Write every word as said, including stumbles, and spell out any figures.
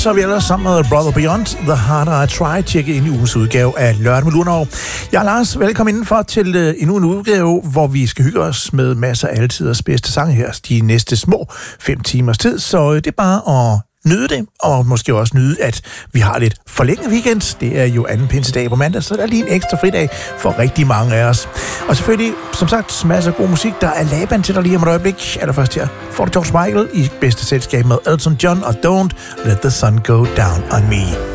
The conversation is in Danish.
så er vi ellers sammen med Brother Beyond, The Harder I Try, tjekke ind i ugens udgave af Lørdag med Lunderov. Jeg er Lars, velkommen indenfor til uh, endnu en udgave, hvor vi skal hygge os med masser af altiders bedste sange her de næste små fem timers tid, så uh, det er bare at nyde det, og måske også nyde, at vi har lidt forlænget weekend. Det er jo anden pinsedag på mandag, så der er lige en ekstra fridag for rigtig mange af os. Og selvfølgelig, som sagt, masser af god musik. Der er Laban til dig lige om et øjeblik. Allerførst her får du George Michael i bedste selskab med Elton John og Don't Let the Sun Go Down on Me.